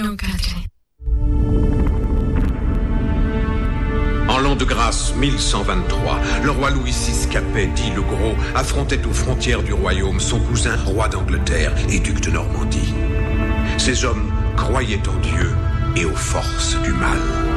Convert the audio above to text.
En l'an de grâce 1123, le roi Louis VI Capet, dit le Gros, affrontait aux frontières du royaume son cousin roi d'Angleterre et duc de Normandie. Ces hommes croyaient en Dieu et aux forces du mal.